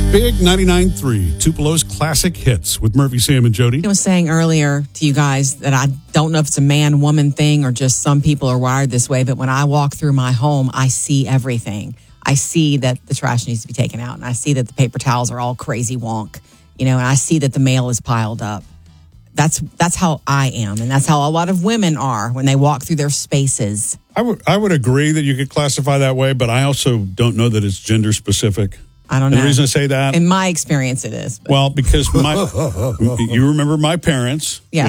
Big 99.3, Tupelo's classic hits with Murphy, Sam, and Jody. I was saying earlier to you guys that I don't know if it's a man-woman thing or just some people are wired this way, but when I walk through my home, I see everything. I see that the trash needs to be taken out, and I see that the paper towels are all crazy wonk, and I see that the mail is piled up. That's how I am, and that's how a lot of women are when they walk through their spaces. I would agree that you could classify that way, but I also don't know that it's gender specific. I don't know. And the reason I say that, in my experience, it is. But. Well, because you remember my parents, yes.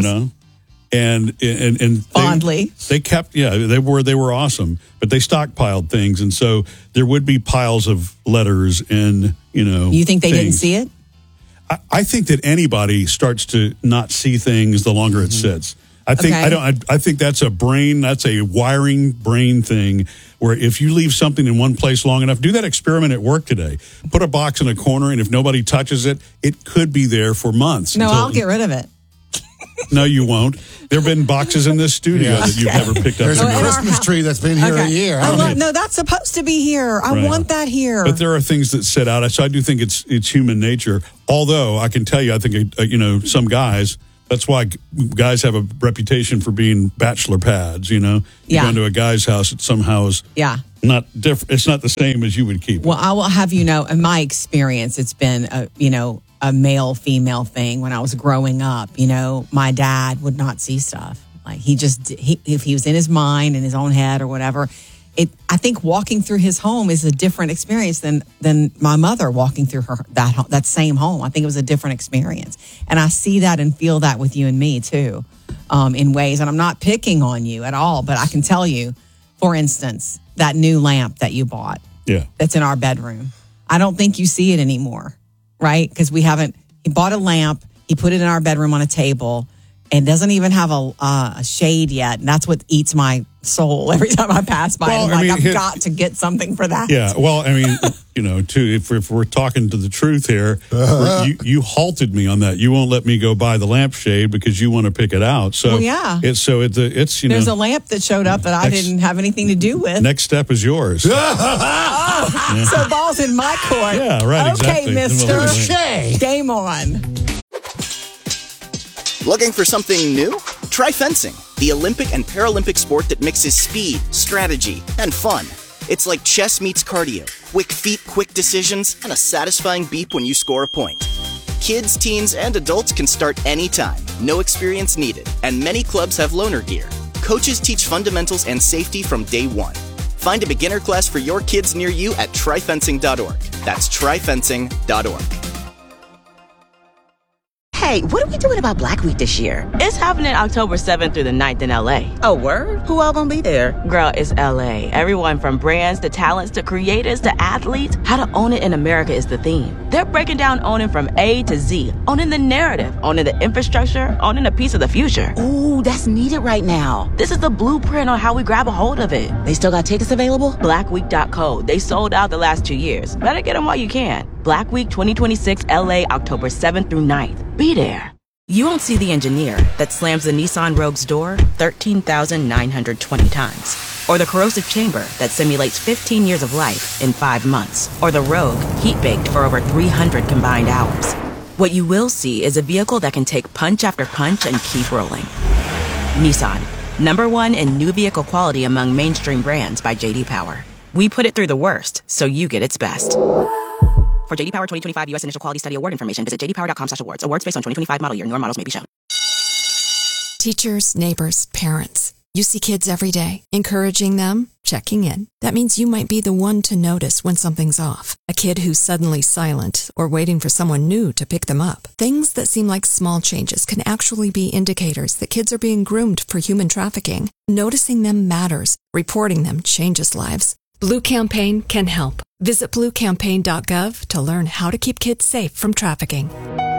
And fondly they kept, they were awesome, but they stockpiled things, and so there would be piles of letters and You think they didn't see it? I think that anybody starts to not see things the longer it sits. I think I think that's a wiring brain thing where if you leave something in one place long enough, do that experiment at work today. Put a box in a corner, and if nobody touches it, it could be there for months. No, I'll get rid of it. No, you won't. There have been boxes in this studio that you've never picked up. There's a Christmas tree that's been here a year. No, that's supposed to be here. I want that here. But there are things that sit out. So I do think it's human nature. Although I can tell you, I think some guys. That's why guys have a reputation for being bachelor pads. You go into a guy's house, it somehow is not different. It's not the same as you would keep. Well, I will have you know, in my experience, it's been a male-female thing. When I was growing up, my dad would not see stuff. Like if he was in his mind, in his own head or whatever. I think walking through his home is a different experience than my mother walking through that same home. I think it was a different experience. And I see that and feel that with you and me too, in ways. And I'm not picking on you at all, but I can tell you, for instance, that new lamp that you bought that's in our bedroom. I don't think you see it anymore. Right? Because he bought a lamp, he put it in our bedroom on a table, and doesn't even have a shade yet. And that's what eats my soul every time I pass by. I've got to get something for that. Yeah. Well, if we're talking to the truth here, you halted me on that. You won't let me go buy the lampshade because you want to pick it out. So it's there's a lamp that showed up that I didn't have anything to do with. Next step is yours. So ball's in my court. Yeah, right. Okay, exactly. Mr. Game on. Looking for something new? Try fencing, the Olympic and Paralympic sport that mixes speed, strategy, and fun. It's like chess meets cardio, quick feet, quick decisions, and a satisfying beep when you score a point. Kids, teens, and adults can start anytime, no experience needed, and many clubs have loaner gear. Coaches teach fundamentals and safety from day one. Find a beginner class for your kids near you at tryfencing.org. That's tryfencing.org. Hey, what are we doing about Black Week this year? It's happening October 7th through the 9th in LA. Oh, word? Who all gonna be there? Girl, it's LA. Everyone from brands to talents to creators to athletes. How to own it in America is the theme. They're breaking down owning from A to Z. Owning the narrative, owning the infrastructure, owning a piece of the future. Ooh, that's needed right now. This is the blueprint on how we grab a hold of it. They still got tickets available? Blackweek.co. They sold out the last 2 years. Better get them while you can. Black Week 2026 LA, October 7th through 9th. Be there. You won't see the engineer that slams the Nissan Rogue's door 13,920 times. Or the corrosive chamber that simulates 15 years of life in 5 months. Or the Rogue heat-baked for over 300 combined hours. What you will see is a vehicle that can take punch after punch and keep rolling. Nissan, #1 in new vehicle quality among mainstream brands by J.D. Power. We put it through the worst, so you get its best. For J.D. Power 2025 U.S. Initial Quality Study Award information, visit jdpower.com/awards. Awards based on 2025 model year. Newer models may be shown. Teachers, neighbors, parents. You see kids every day. Encouraging them, checking in. That means you might be the one to notice when something's off. A kid who's suddenly silent or waiting for someone new to pick them up. Things that seem like small changes can actually be indicators that kids are being groomed for human trafficking. Noticing them matters. Reporting them changes lives. Blue Campaign can help. Visit bluecampaign.gov to learn how to keep kids safe from trafficking.